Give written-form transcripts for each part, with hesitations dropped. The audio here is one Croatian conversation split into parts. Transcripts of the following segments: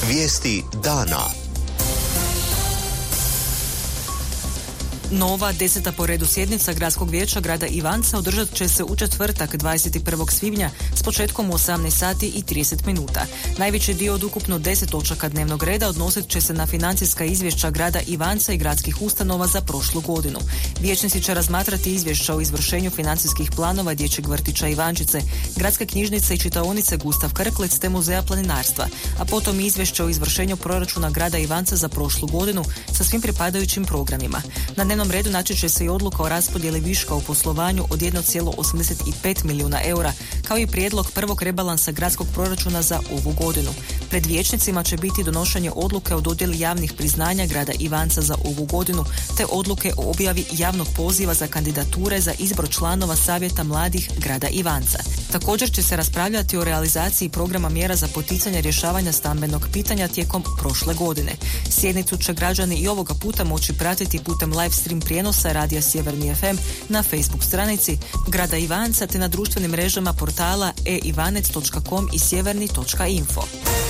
Vijesti dana. Nova 10. po redu sjednica Gradskog vijeća grada Ivanca održat će se u četvrtak 21. svibnja s početkom u 18 sati i 30 minuta. Najveći dio od ukupno 10 točaka dnevnog reda odnosit će se na financijska izvješća grada Ivanca i gradskih ustanova za prošlu godinu. Vijećnici će razmatrati izvješća o izvršenju financijskih planova dječjeg vrtića Ivančice, gradske knjižnice i čitaonice Gustav Krklec te muzeja planinarstva, a potom izvješće o izvršenju proračuna grada Ivanca za prošlu godinu sa svim pripadajućim programima. Na dnevnom redu naći će se i odluka o raspodjeli viška u poslovanju od 1,85 milijuna eura, kao i prijedlog prvog rebalansa gradskog proračuna za ovu godinu. Pred vijećnicima će biti donošenje odluke o dodjeli javnih priznanja grada Ivanca za ovu godinu, te odluke o objavi javnog poziva za kandidature za izbor članova Savjeta mladih grada Ivanca. Također će se raspravljati o realizaciji programa mjera za poticanje rješavanja stambenog pitanja tijekom prošle godine. Sjednicu će građani i ovoga puta moći pratiti putem live stream prijenosa Radija Sjeverni FM na Facebook stranici grada Ivanca te na društvenim mrežama portala eivanec.com i sjeverni.info.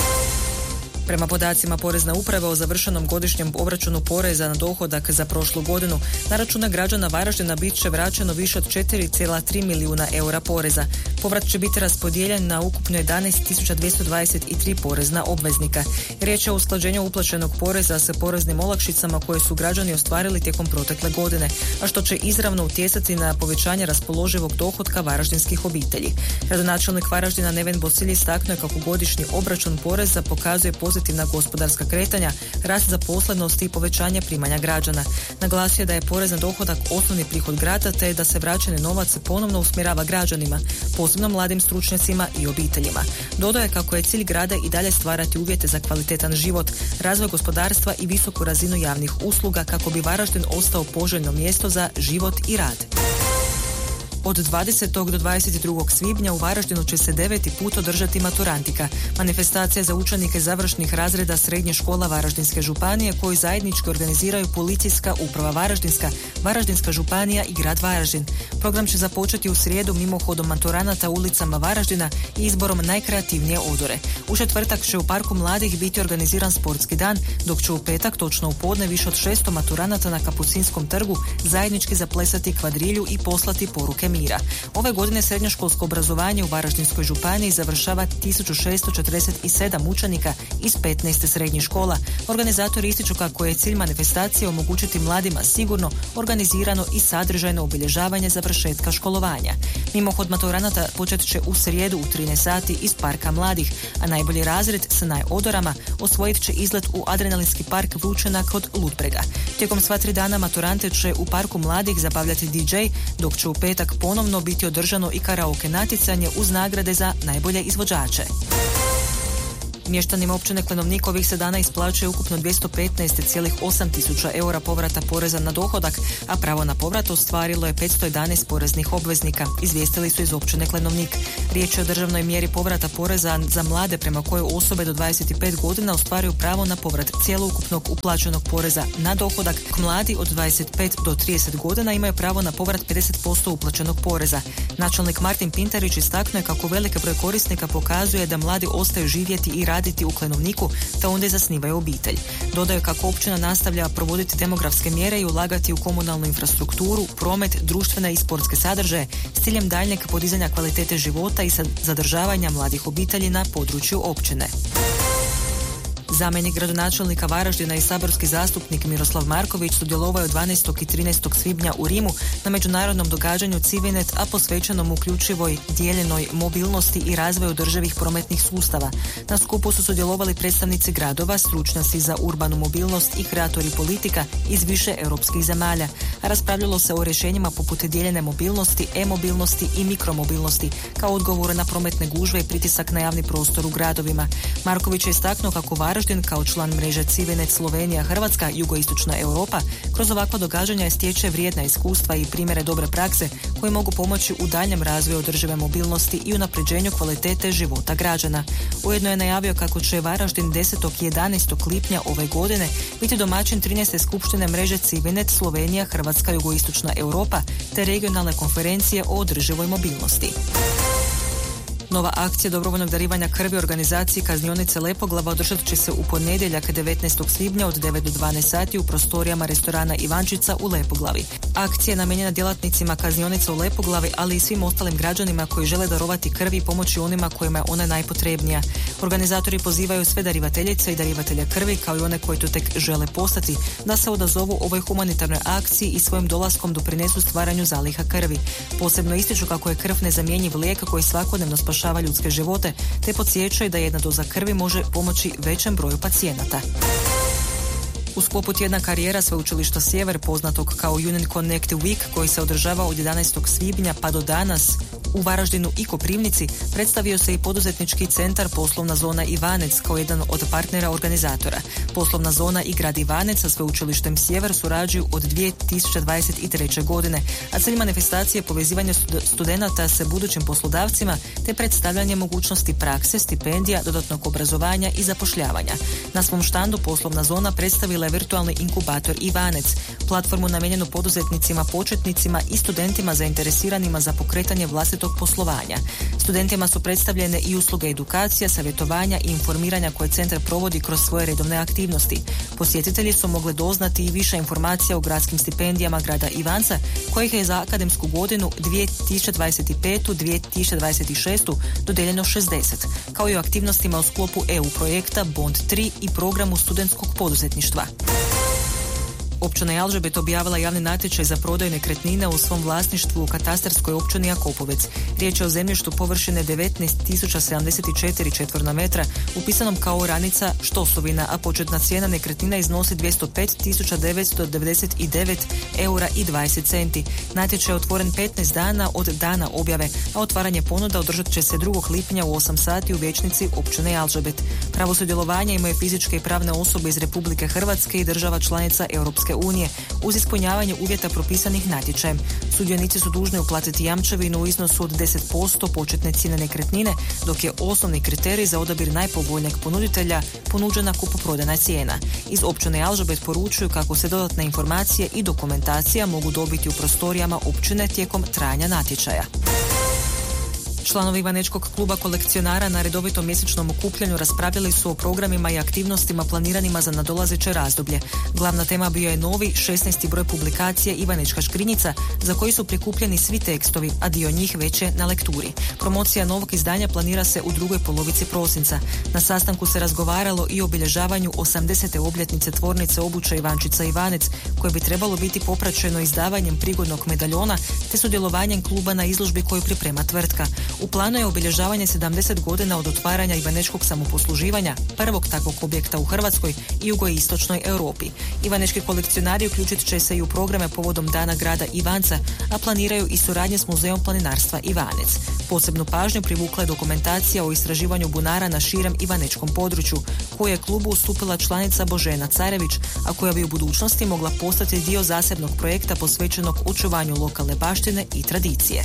Prema podacima Porezne uprave o završenom godišnjem obračunu poreza na dohodak za prošlu godinu, na račune građana Varaždina bit će vraćeno više od 4,3 milijuna eura poreza. Povrat će biti raspodijeljen na ukupno 11.223 porezna obveznika. Riječ je o usklađenju uplaćenog poreza sa poreznim olakšicama koje su građani ostvarili tijekom protekle godine, a što će izravno utjecati na povećanje raspoloživog dohotka varaždinskih obitelji. Gradonačelnik Varaždina Neven Bosilj istaknuo je kako godišnji obračun poreza pokazuje pozitivna gospodarska kretanja, rast zaposlenosti i povećanje primanja građana. Naglasio je da je porez na dohodak osnovni prihod grada te da se vraćeni novac ponovno usmjerava građanima, posebno mladim stručnjacima i obiteljima. Dodao je kako je cilj grada i dalje stvarati uvjete za kvalitetan život, razvoj gospodarstva i visoku razinu javnih usluga kako bi Varaždin ostao poželjno mjesto za život i rad. Od 20. do 22. svibnja u Varaždinu će se 9. put održati maturantika, manifestacija za učenike završnih razreda srednje škola Varaždinske županije koju zajednički organiziraju Policijska uprava Varaždinska, Varaždinska županija i grad Varaždin. Program će započeti u srijedu mimohodom maturanata ulicama Varaždina i izborom najkreativnije odore. U četvrtak će u Parku mladih biti organiziran sportski dan, dok će u petak točno u podne više od 600 maturanata na Kapucinskom trgu zajednički zaplesati kvadrilju i poslati poruke mira. Ove godine srednjoškolsko obrazovanje u Varaždinskoj županiji završava 1647 učenika iz 15 srednjih škola. Organizatori ističu kako je cilj manifestacije omogućiti mladima sigurno, organizirano i sadržajno obilježavanje završetka školovanja. Mimohod maturanata počet će u srijedu u 13 sati iz Parka mladih, a najbolji razred sa najodorama osvojit će izlet u adrenalinski park Vrućena kod Ludbrega. Tijekom sva 3 dana maturante će u Parku mladih zabavljati DJ, dok će u petak ponovno biti održano i karaoke natjecanje uz nagrade za najbolje izvođače. Mještanima općine Klenovnik ovih se dana isplaćuje ukupno 215,8 tisuća eura povrata poreza na dohodak, a pravo na povrat ostvarilo je 511 poreznih obveznika, izvijestili su iz općine Klenovnik. Riječ je o državnoj mjeri povrata poreza za mlade prema kojoj osobe do 25 godina ostvaruju pravo na povrat cijelokupnog uplaćenog poreza na dohodak. Mladi od 25 do 30 godina imaju pravo na povrat 50% uplaćenog poreza. Načelnik Martin Pintarić istaknuo je kako veliki broj korisnika pokazuje da mladi ostaju živjeti i raditi u Klenovniku, te onda i zasnivaju obitelj. Dodaju kako općina nastavlja provoditi demografske mjere i ulagati u komunalnu infrastrukturu, promet, društvene i sportske sadržaje s ciljem daljnjeg podizanja kvalitete života i zadržavanja mladih obitelji na području općine. Zamjenik gradonačelnika Varaždina i saborski zastupnik Miroslav Marković sudjelovao je 12. i 13. svibnja u Rimu na međunarodnom događanju Civinet, a posvećenom uključivoj dijeljenoj mobilnosti i razvoju održivih prometnih sustava. Na skupu su sudjelovali predstavnici gradova, stručnjaci za urbanu mobilnost i kreatori politika iz više europskih zemalja. A raspravljalo se o rješenjima poput dijeljene mobilnosti, e-mobilnosti i mikromobilnosti, kao odgovore na prometne gužve i pritisak na javni prostor u gradovima. Marković je istaknuo kako Varaždin kao član mreže Civinet Slovenija, Hrvatska, Jugoistočna Europa kroz ovakva događanja stječe vrijedna iskustva i primjere dobre prakse koji mogu pomoći u daljnjem razvoju održive mobilnosti i unapređenju kvalitete života građana. Ujedno je najavio kako će Varaždin 10. i 11. lipnja ove godine biti domaćin 13. skupštine mreže Civinet Slovenija, Hrvatska, Jugoistočna Europa te regionalne konferencije o održivoj mobilnosti. Nova akcija dobrovoljnog darivanja krvi organizaciji Kaznionice Lepoglava održat će se u ponedjeljak 19. svibnja od 9 do 12 sati u prostorijama restorana Ivančica u Lepoglavi. Akcija je namijenjena djelatnicima Kaznionice u Lepoglavi, ali i svim ostalim građanima koji žele darovati krvi i pomoći onima kojima je ona najpotrebnija. Organizatori pozivaju sve darivateljice i darivatelje krvi, kao i one koji to tek žele postati, da se odazovu ovoj humanitarnoj akciji i svojim dolaskom doprinesu stvaranju zaliha krvi. Posebno ističu kako je krv nezamjenjiv lijek koji svakodnevno spašava ljudske živote, te podsjećaju da jedna doza krvi može pomoći većem broju pacijenata. U sklopu tjedna karijera Sveučilišta Sjever, poznatog kao Union Connect Week, koji se održava od 11. svibnja pa do danas u Varaždinu i Koprivnici, predstavio se i poduzetnički centar Poslovna zona Ivanec kao jedan od partnera organizatora. Poslovna zona i grad Ivanec sa Sveučilištem Sjever surađuju od 2023. godine, a cilj manifestacije je povezivanje studenata sa budućim poslodavcima te predstavljanje mogućnosti prakse, stipendija, dodatnog obrazovanja i zapošljavanja. Na svom štandu Poslovna zona predstavila je virtualni inkubator Ivanec, platformu namijenjenu poduzetnicima, početnicima i studentima zainteresiranima za pokretanje vlastitog poslovanja. Studentima su predstavljene i usluge edukacija, savjetovanja i informiranja koje centar provodi kroz svoje redovne aktivnosti. Posjetitelji su mogli doznati i više informacija o gradskim stipendijama grada Ivanca, kojih je za akademsku godinu 2025-2026 dodeljeno 60, kao i o aktivnostima u sklopu EU projekta Bond 3 i programu studentskog poduzetništva. Općina Jalžabet objavila javni natječaj za prodaju nekretnine u svom vlasništvu u katastarskoj općini Jakopovec. Riječ je o zemljištu površine 19.074 četvorna metra, upisanom kao oranica štosovina, a početna cijena nekretnina iznosi 205.999 eura i 20 centi. Natječaj je otvoren 15 dana od dana objave, a otvaranje ponuda održat će se 2. lipnja u 8 sati u vijećnici općine Jalžabet. Pravo sudjelovanja imaju fizičke i pravne osobe iz Republike Hrvatske i država članica Europske unije uz ispunjavanje uvjeta propisanih natječajem. Sudionici su dužni uplatiti jamčevinu u iznosu od 10% početne cijene nekretnine, dok je osnovni kriterij za odabir najpovoljnijeg ponuditelja ponuđena kupoprodajna cijena. Iz općine Jalžabet poručuju kako se dodatne informacije i dokumentacija mogu dobiti u prostorijama općine tijekom trajanja natječaja. Članovi Ivanečkog kluba kolekcionara na redovitom mjesečnom okupljanju raspravljali su o programima i aktivnostima planiranima za nadolazeće razdoblje. Glavna tema bio je novi 16. broj publikacije Ivanečka škrinjica, za koji su prikupljeni svi tekstovi, a dio njih već je na lekturi. Promocija novog izdanja planira se u drugoj polovici prosinca. Na sastanku se razgovaralo i o obilježavanju 80. obljetnice tvornice obuća Ivančica Ivanec, koje bi trebalo biti popraćeno izdavanjem prigodnog medaljona te sudjelovanjem kluba na izložbi koju priprema tvrtka. U planu je obilježavanje 70 godina od otvaranja Ivanečkog samoposluživanja, prvog takvog objekta u Hrvatskoj i jugoistočnoj Europi. Ivanečki kolekcionari uključit će se i u programe povodom Dana grada Ivanca, a planiraju i suradnje s Muzejom planinarstva Ivanec. Posebnu pažnju privukla je dokumentacija o istraživanju bunara na širem ivanečkom području, koju je klubu ustupila članica Božena Carević, a koja bi u budućnosti mogla postati dio zasebnog projekta posvećenog očuvanju lokalne baštine i tradicije.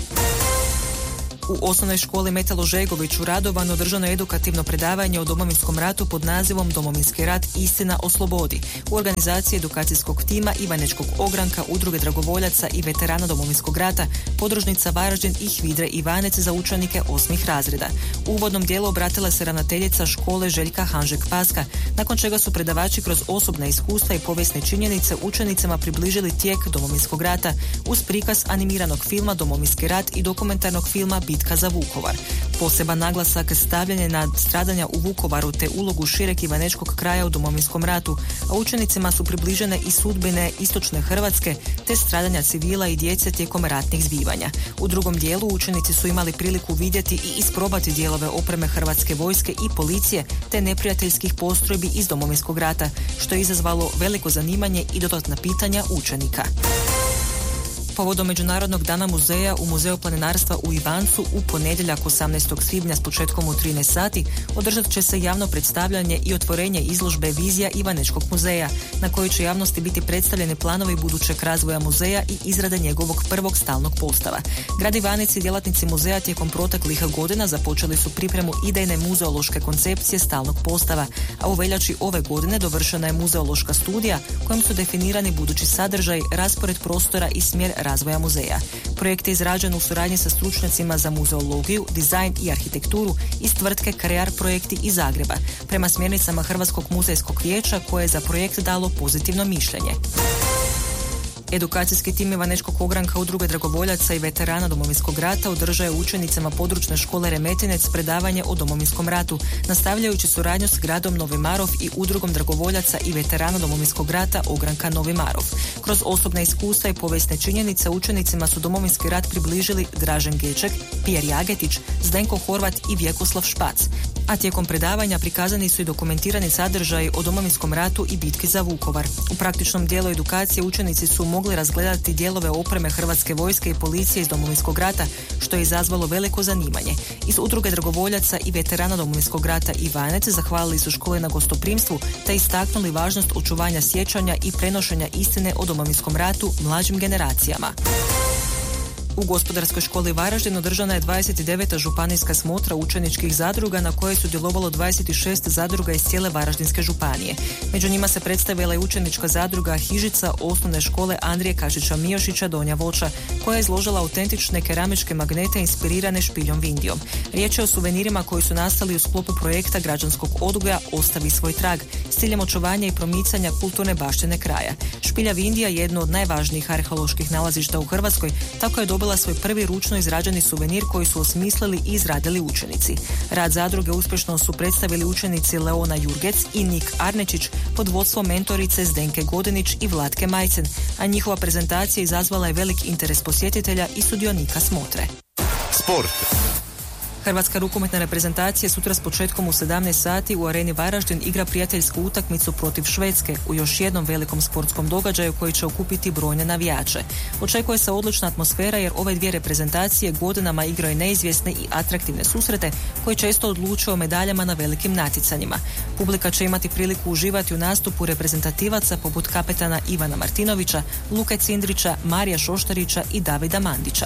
U osnovnoj školi Metalo Žegović u Radovanu održano je edukativno predavanje o Domovinskom ratu pod nazivom Domovinski rat – istina o slobodi u organizaciji edukacijskog tima Ivanečkog ogranka, udruge dragovoljaca i veterana Domovinskog rata, podružnica Varaždin i Hvidre Ivanec za učenike 8. razreda. U uvodnom dijelu obratila se ravnateljica škole Željka Hanžek-Paska, nakon čega su predavači kroz osobna iskustva i povijesne činjenice učenicama približili tijek Domovinskog rata uz prikaz animiranog filma Domovinski rat i dokumentarnog filma Bitka za Vukovar. Poseban naglasak stavljen je na stradanja u Vukovaru te ulogu šireg ivanečkog kraja u Domovinskom ratu, a učenicima su približene i sudbine istočne Hrvatske te stradanja civila i djece tijekom ratnih zbivanja. U drugom dijelu učenici su imali priliku vidjeti i isprobati dijelove opreme Hrvatske vojske i policije te neprijateljskih postrojbi iz Domovinskog rata, što je izazvalo veliko zanimanje i dodatna pitanja učenika. Povodom Međunarodnog dana muzeja u Muzeju planinarstva u Ivancu u ponedjeljak 18. svibnja s početkom u 13 sati održat će se javno predstavljanje i otvorenje izložbe Vizija Ivanečkog muzeja, na kojoj će javnosti biti predstavljeni planovi budućeg razvoja muzeja i izrade njegovog prvog stalnog postava. Grad Ivanec i djelatnici muzeja tijekom proteklih godina započeli su pripremu idejne muzeološke koncepcije stalnog postava, a u veljači ove godine dovršena je muzeološka studija kojom su definirani budući sadržaj, raspored prostora i smjer razvoja muzeja. Projekt je izrađen u suradnji sa stručnjacima za muzeologiju, dizajn i arhitekturu iz tvrtke Krear projekti iz Zagreba, prema smjernicama Hrvatskog muzejskog vijeća koje je za projekt dalo pozitivno mišljenje. Edukacijski tim Ivanečkog ogranka Udruge dragovoljaca i veterana Domovinskog rata održao je učenicama područne škole Remetinec predavanje o Domovinskom ratu, nastavljajući suradnju s gradom Novi Marof i Udrugom dragovoljaca i veterana Domovinskog rata Ogranka Novi Marof. Kroz osobna iskustva i povijesne činjenice učenicima su Domovinski rat približili Dražen Geček, Pijer Jagetić, Zdenko Horvat i Vjekoslav Špac. A tijekom predavanja prikazani su i dokumentirani sadržaji o Domovinskom ratu i bitki za Vukovar. U praktičnom dijelu edukacije učenici su mogli razgledati dijelove opreme Hrvatske vojske i policije iz Domovinskog rata, što je izazvalo veliko zanimanje. Iz Udruge dragovoljaca i veterana Domovinskog rata Ivanec zahvalili su škole na gostoprimstvu te istaknuli važnost očuvanja sjećanja i prenošenja istine o Domovinskom ratu mlađim generacijama. U Gospodarskoj školi Varaždin održana je 29. županijska smotra učeničkih zadruga na kojoj su djelovalo 26 zadruga iz cijele Varaždinske županije. Među njima se predstavila i učenička zadruga Hižica osnovne škole Andrije Kašića Mijošića Donja Voća, koja je izložila autentične keramičke magnete inspirirane špiljom Vindijom. Riječ je o suvenirima koji su nastali u sklopu projekta građanskog odgoja Ostavi svoj trag s ciljem očuvanja i promicanja kulturne baštine kraja. Špilja Vindija je jedno od najvažnijih arheoloških nalazišta u Hrvatskoj, tako je dobila svoj prvi ručno izrađeni suvenir koji su osmislili i izradili učenici. Rad zadruge uspješno su predstavili učenici Leona Jurgec i Nik Arnečić pod vodstvom mentorice Zdenke Godinić i Vlatke Majcen, a njihova prezentacija izazvala je velik interes posjetitelja i sudionika smotre. Sport. Hrvatska rukometna reprezentacija sutra s početkom u 17 sati u areni Varaždin igra prijateljsku utakmicu protiv Švedske u još jednom velikom sportskom događaju koji će okupiti brojne navijače. Očekuje se odlična atmosfera jer ove dvije reprezentacije godinama igraju neizvjesne i atraktivne susrete koji često odlučuju o medaljama na velikim natjecanjima. Publika će imati priliku uživati u nastupu reprezentativaca poput kapetana Ivana Martinovića, Luke Cindrića, Marija Šoštarića i Davida Mandića.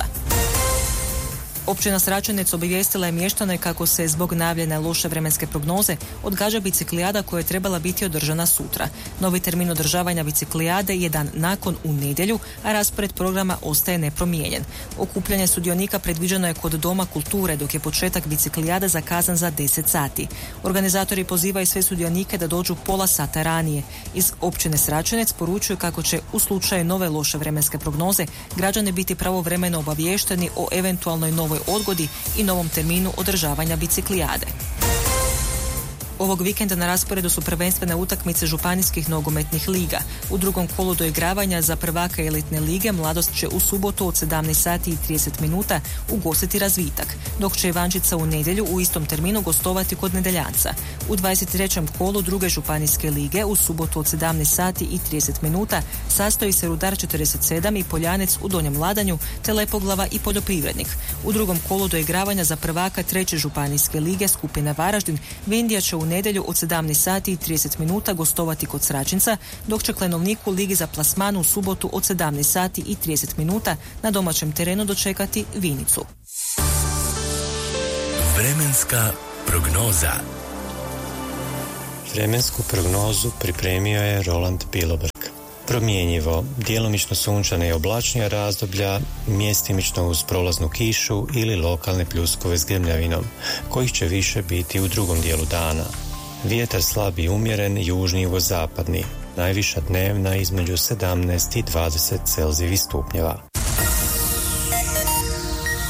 Općina Sračanec obavijestila je mještane kako se zbog najavljene loše vremenske prognoze odgađa biciklijada koja je trebala biti održana sutra. Novi termin održavanja biciklijade je dan nakon u nedjelju, a raspored programa ostaje nepromijenjen. Okupljanje sudionika predviđeno je kod Doma kulture, dok je početak biciklijade zakazan za 10 sati. Organizatori pozivaju sve sudionike da dođu pola sata ranije. Iz općine Sračanec poručuju kako će u slučaju nove loše vremenske prognoze građani biti pravovremeno obaviješteni o eventualnoj novoj odgodi i novom terminu održavanja biciklijade. Ovog vikenda na rasporedu su prvenstvene utakmice županijskih nogometnih liga. U drugom kolu doigravanja za prvaka elitne lige Mladost će u subotu od 17 sati i 30 minuta ugostiti Razvitak, dok će Ivančica u nedjelju u istom terminu gostovati kod Nedeljanca. U 23. kolu druge županijske lige u subotu od 17 sati i 30 minuta sastoji se Rudar 47 i Poljanec u Donjem Ladanju te Lepoglava i Poljoprivrednik. U drugom kolu doigravanja za prvaka treće županijske lige skupine Varaždin Vindija će u nedjelju od 17 sati i 30 minuta gostovati kod Sračinca, dok će Klenovniku ligi za plasman u subotu od 17 sati i 30 minuta na domaćem terenu dočekati Vinicu. Vremenska prognoza. Vremensku prognozu pripremio je Roland Bilobrg. Promjenjivo, djelomično sunčana i oblačnija razdoblja, mjestimično uz prolaznu kišu ili lokalne pljuskove s grmljavinom, kojih će više biti u drugom dijelu dana. Vjetar slab i umjeren, južni i jugozapadni, najviša dnevna između 17 i 20 Celzijevih stupnjeva.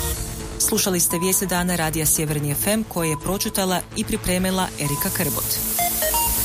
Slušali ste vijesti dana radija Sjeverni FM koje je pročitala i pripremila Erika Krbot.